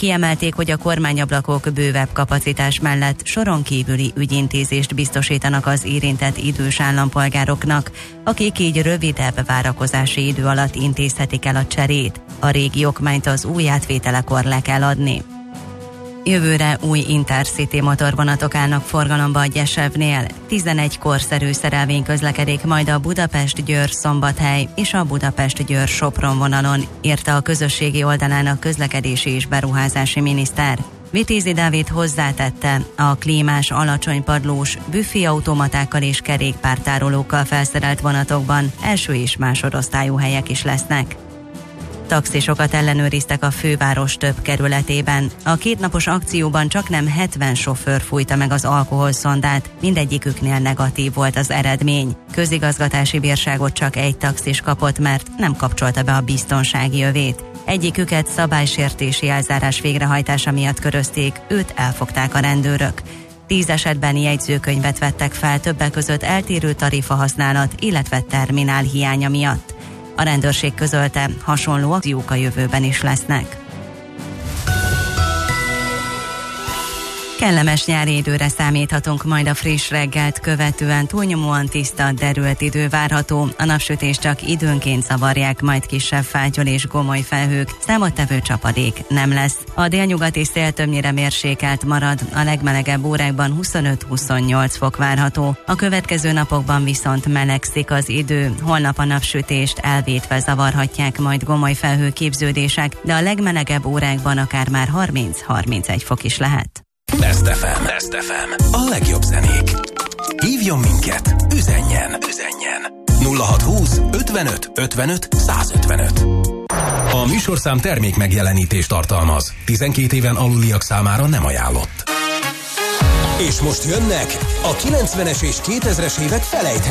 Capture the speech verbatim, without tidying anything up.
Kiemelték, hogy a kormányablakok bővebb kapacitás mellett soron kívüli ügyintézést biztosítanak az érintett idős állampolgároknak, akik így rövidebb várakozási idő alatt intézhetik el a cserét. A régi okmányt az új átvételekor le kell adni. Jövőre új Intercity motorvonatok állnak forgalomba a Gyesevnél. tizenegy korszerű szerelvény közlekedik majd a Budapest-Győr-Szombathely és a Budapest-Győr-Sopron vonalon, írta a közösségi oldalán a közlekedési és beruházási miniszter. Vitézi Dávid hozzátette, a klímás, alacsony padlós, büféautomatákkal és kerékpártárolókkal felszerelt vonatokban első és másodosztályú helyek is lesznek. Taxisokat ellenőriztek a főváros több kerületében. A kétnapos akcióban csaknem hetven sofőr fújta meg az alkoholszondát, mindegyiküknél negatív volt az eredmény. Közigazgatási bírságot csak egy taxis kapott, mert nem kapcsolta be a biztonsági övét. Egyiküket szabálysértési elzárás végrehajtása miatt körözték, őt elfogták a rendőrök. Tíz esetben jegyzőkönyvet vettek fel, többek között eltérő tarifahasználat, illetve terminál hiánya miatt. A rendőrség közölte, hasonló akciók a jövőben is lesznek. Kellemes nyári időre számíthatunk, majd a friss reggelt követően túlnyomóan tiszta, derült idő várható. A napsütés csak időnként zavarják, majd kisebb fátyol és gomoly felhők, számottevő csapadék nem lesz. A délnyugati szél többnyire mérsékelt marad, a legmelegebb órákban huszonöt-huszonnyolc fok várható. A következő napokban viszont melegszik az idő, holnap a napsütést elvétve zavarhatják majd gomoly felhőképződések, de a legmelegebb órákban akár már harminc-harmincegy fok is lehet. Best ef em. Best ef em. A legjobb zenék. Hívjon minket, üzenjen, üzenjen. nulla hatszázhúsz ötvenöt ötvenöt százötvenöt. A műsorszám termék megjelenítést tartalmaz. tizenkét éven aluliak számára nem ajánlott. És most jönnek a kilencvenes és kétezres évek felejthetetlen